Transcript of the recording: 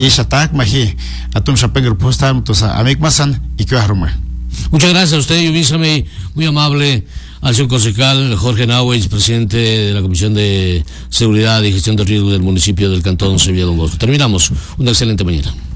Ishatak maji atun shapenger posta mutosa amik masan y que Muchas gracias a usted, Yuvísame, muy amable, al señor concejal Jorge Nawey, presidente de la Comisión de Seguridad y Gestión de Riesgos del municipio del Cantón Sevilla Don Bosco. Terminamos, una excelente mañana.